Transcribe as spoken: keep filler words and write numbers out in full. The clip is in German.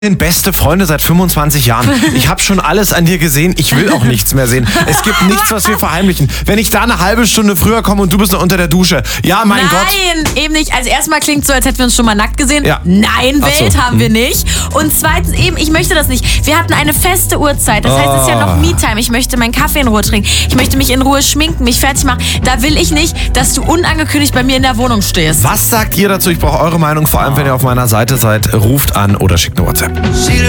Wir sind beste Freunde seit fünfundzwanzig Jahren. Ich habe schon alles an dir gesehen. Ich will auch nichts mehr sehen. Es gibt nichts, was wir verheimlichen. Wenn ich da eine halbe Stunde früher komme und du bist noch unter der Dusche. Ja, mein Nein, Gott. Nein, eben nicht. Also erstmal klingt es so, als hätten wir uns schon mal nackt gesehen. Ja. Nein, Ach Welt so. haben wir nicht. Und zweitens eben, ich möchte das nicht. Wir hatten eine feste Uhrzeit. Das heißt, es ist ja noch Oh. Me-Time. Ich möchte meinen Kaffee in Ruhe trinken. Ich möchte mich in Ruhe schminken, mich fertig machen. Da will ich nicht, dass du unangekündigt bei mir in der Wohnung stehst. Was sagt ihr dazu? Ich brauche eure Meinung, vor allem wenn ihr auf meiner Seite seid. Ruft an oder schickt eine WhatsApp.